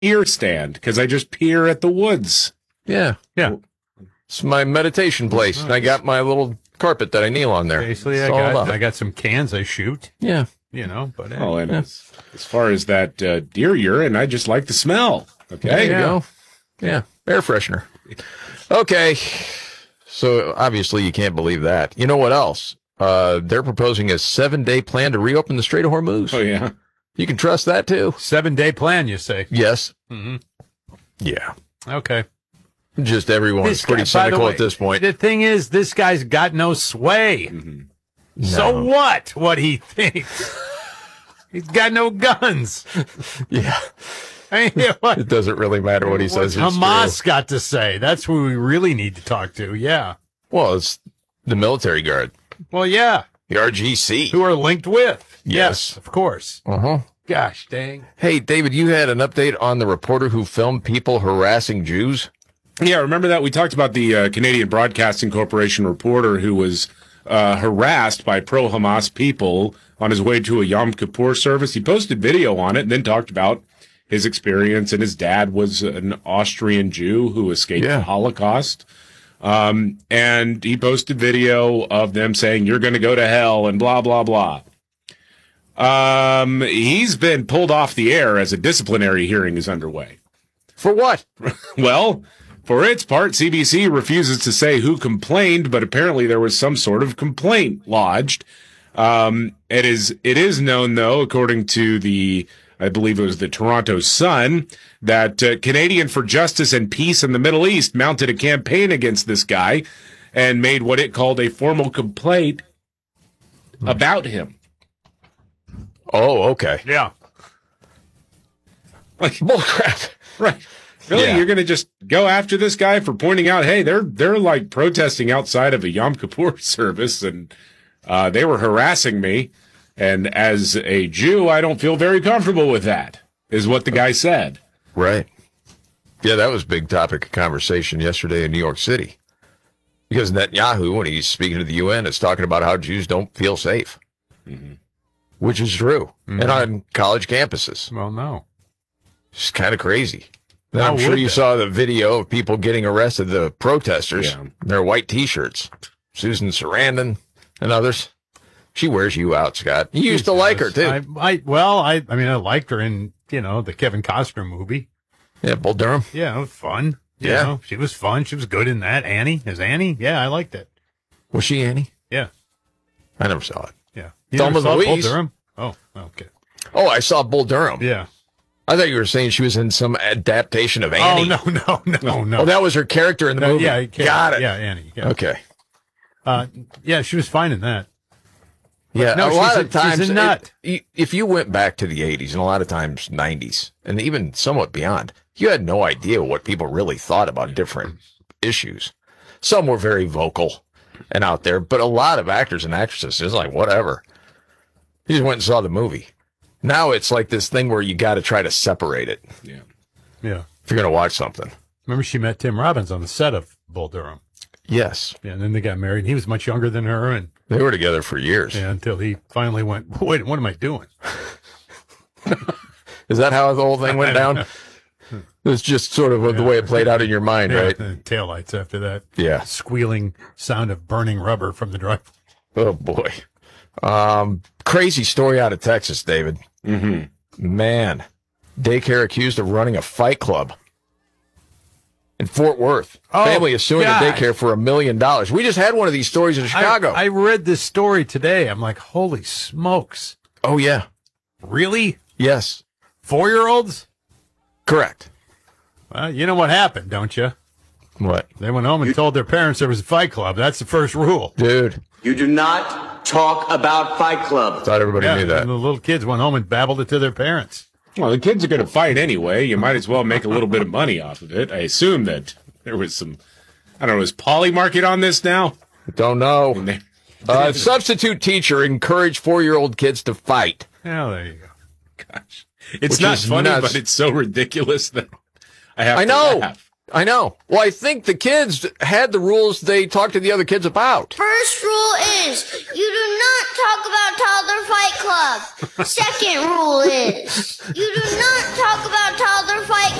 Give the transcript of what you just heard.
ear stand because I just peer at the woods. Yeah. It's my meditation place. And I got my little carpet that I kneel on there. Basically, I got some cans I shoot. Yeah. But As far as that deer urine, I just like the smell. Okay. There you go. Yeah. Air freshener. Okay. So obviously you can't believe that. You know what else? They're proposing a 7-day plan to reopen the Strait of Hormuz. Oh, yeah. You can trust that, too. 7-day plan, you say? Yes. Mm-hmm. Yeah. Okay. Just everyone's pretty cynical at this point. The thing is, this guy's got no sway. Mm-hmm. No. So what he thinks? He's got no guns. Yeah. I mean, what? It doesn't really matter what he says. It's Hamas true. got to say. That's who we really need to talk to. Yeah. Well, it's the military guard. Well, yeah. The RGC. Who are linked with. Yes. Of course. Uh-huh. Gosh dang. Hey, David, you had an update on the reporter who filmed people harassing Jews? Yeah, remember that? We talked about the Canadian Broadcasting Corporation reporter who was harassed by pro-Hamas people on his way to a Yom Kippur service. He posted video on it and then talked about his experience, and his dad was an Austrian Jew who escaped the Holocaust. And he posted video of them saying, "You're going to go to hell," and blah, blah, blah. He's been pulled off the air as a disciplinary hearing is underway. For what? Well, for its part, CBC refuses to say who complained, but apparently there was some sort of complaint lodged. It is known, though, according to I believe it was the Toronto Sun, that Canadian for Justice and Peace in the Middle East mounted a campaign against this guy and made what it called a formal complaint about him. Oh, okay. Yeah. Like, bullcrap. Right. Really? Yeah. You're going to just go after this guy for pointing out, hey, they're like protesting outside of a Yom Kippur service, and they were harassing me. And as a Jew, I don't feel very comfortable with that, is what the guy said. Right. Yeah, that was a big topic of conversation yesterday in New York City. Because Netanyahu, when he's speaking to the UN, is talking about how Jews don't feel safe. Mm-hmm. Which is true. Mm-hmm. And on college campuses. Well, no. It's kind of crazy. And I'm sure you saw the video of people getting arrested, the protesters, in their white T-shirts. Susan Sarandon and others. She wears you out, Scott. You used to like her, too. I liked her in, the Kevin Costner movie. Yeah, Bull Durham. Yeah, it was fun. You Yeah. know, she was fun. She was good in that. Annie. Is Annie? Yeah, I liked it. Was she Annie? Yeah. I never saw it. Yeah. Thelma never saw Bull Louise? Durham? Oh, okay. Oh, I saw Bull Durham. Yeah. I thought you were saying she was in some adaptation of Annie. Oh, no. Oh, that was her character in the movie. Yeah, Got it. Yeah, Annie. Yeah. Okay. Yeah, she was fine in that. Yeah, no, a lot of times, she's a nut. if you went back to the 80s, and a lot of times 90s, and even somewhat beyond, you had no idea what people really thought about different issues. Some were very vocal and out there, but a lot of actors and actresses is like, whatever. You just went and saw the movie. Now it's like this thing where you got to try to separate it. Yeah. Yeah. If you're going to watch something. Remember she met Tim Robbins on the set of Bull Durham. Yes. Yeah, and then they got married. He was much younger than her, and they were together for years. Yeah, until he finally went, wait, what am I doing? Is that how the whole thing went down? It was just sort of the way it played out in your mind, right? And taillights after that. Yeah. Squealing sound of burning rubber from the driveway. Oh, boy. Crazy story out of Texas, David. Mm-hmm. Man. Daycare accused of running a fight club in Fort Worth. Family is suing the daycare for $1 million. We just had one of these stories in Chicago. I read this story today. I'm like, holy smokes. Oh, yeah. Really? Yes. 4-year-olds? Correct. Well, you know what happened, don't you? What? They went home and told their parents there was a fight club. That's the first rule. Dude. You do not talk about Fight Club. Thought everybody knew that. And the little kids went home and babbled it to their parents. Well, the kids are going to fight anyway. You might as well make a little bit of money off of it. I assume that there was some, I don't know, is Polly Market on this now? Don't know. Substitute teacher encouraged 4-year-old kids to fight. Yeah, there you go. Gosh. It's not funny, but it's so ridiculous that I have to laugh. I know. Well, I think the kids had the rules they talked to the other kids about. First rule is you do not talk about Toddler Fight Club. Second rule is you do not talk about Toddler Fight